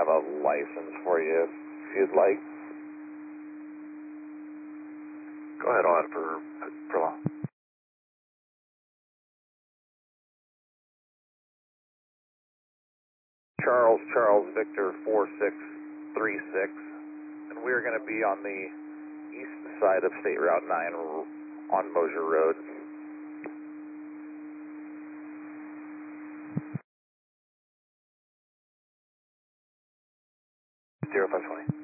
have a license for you if you'd like. Go ahead on for long. Charles Victor 4636, and we're going to be on the east side of State Route 9 on Mosier Road. 0520.